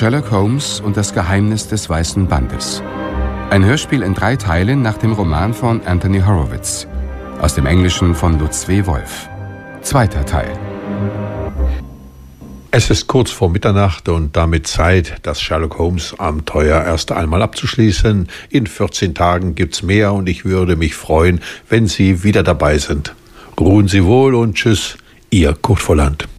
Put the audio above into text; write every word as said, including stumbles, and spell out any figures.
Sherlock Holmes und das Geheimnis des Weißen Bandes. Ein Hörspiel in drei Teilen nach dem Roman von Anthony Horowitz. Aus dem Englischen von Lutz W. Wolf. Zweiter Teil. Es ist kurz vor Mitternacht und damit Zeit, das Sherlock Holmes Abenteuer erst einmal abzuschließen. In vierzehn Tagen gibt's mehr und ich würde mich freuen, wenn Sie wieder dabei sind. Ruhen Sie wohl und tschüss, Ihr Kurt Volland.